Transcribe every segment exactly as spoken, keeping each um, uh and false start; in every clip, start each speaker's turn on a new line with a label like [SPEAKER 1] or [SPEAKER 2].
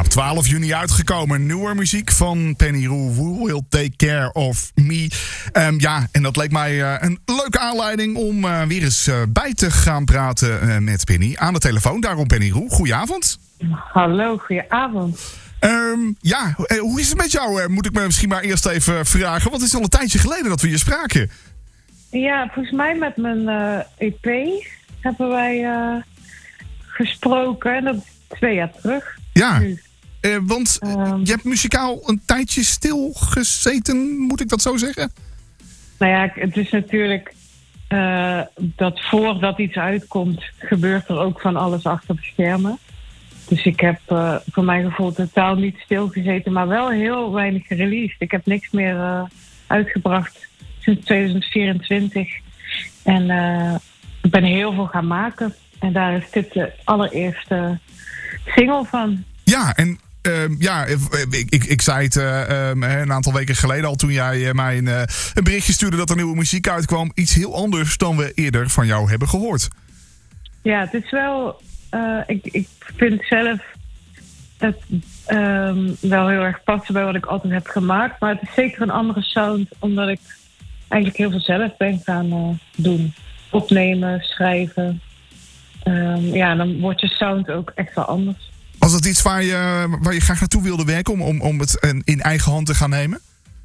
[SPEAKER 1] twaalf juni uitgekomen. Nieuwe muziek van Penny Roux, Who Will Take Care of Me. Um, ja, en dat leek mij uh, een leuke aanleiding om uh, weer eens uh, bij te gaan praten uh, met Penny. Aan de telefoon, daarom Penny Roux. Goedenavond.
[SPEAKER 2] Hallo, goedenavond.
[SPEAKER 1] Um, ja, hoe is het met jou? Uh, moet ik me misschien maar eerst even vragen. Want het is al een tijdje geleden dat we hier spraken.
[SPEAKER 2] Ja, volgens mij met mijn uh, E P hebben wij uh, gesproken. En dat is twee jaar terug.
[SPEAKER 1] Ja, uh, want um, je hebt muzikaal een tijdje stilgezeten, moet ik dat zo zeggen?
[SPEAKER 2] Nou ja, het is natuurlijk uh, dat voordat iets uitkomt, gebeurt er ook van alles achter de schermen. Dus ik heb uh, voor mijn gevoel totaal niet stilgezeten, maar wel heel weinig gereleased. Ik heb niks meer uh, uitgebracht sinds tweeduizend vierentwintig. En uh, ik ben heel veel gaan maken. En daar is dit de allereerste single van.
[SPEAKER 1] Ja, en uh, ja, ik, ik, ik zei het uh, um, een aantal weken geleden al toen jij uh, mij een, uh, een berichtje stuurde dat er nieuwe muziek uitkwam. Iets heel anders dan we eerder van jou hebben gehoord.
[SPEAKER 2] Ja, het is wel... Uh, ik, ik vind zelf het um, wel heel erg passen bij wat ik altijd heb gemaakt. Maar het is zeker een andere sound, omdat ik eigenlijk heel veel zelf ben gaan uh, doen. Opnemen, schrijven. Um, ja, dan wordt je sound ook echt wel anders.
[SPEAKER 1] Was dat iets waar je, waar je graag naartoe wilde werken om, om, om het in eigen hand te gaan nemen?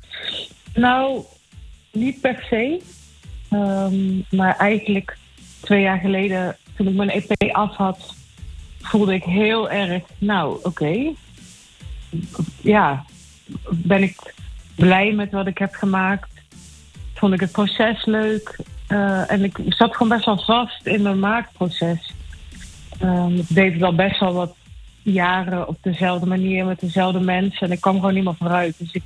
[SPEAKER 2] Nou, niet per se. Um, maar eigenlijk twee jaar geleden, toen ik mijn E P af had, voelde ik heel erg, nou oké. Okay. Ja, ben ik blij met wat ik heb gemaakt. Vond ik het proces leuk. Uh, en ik zat gewoon best wel vast in mijn maakproces. Um, ik deed het al best wel wat jaren op dezelfde manier met dezelfde mensen. En ik kwam gewoon niet meer vooruit. Dus ik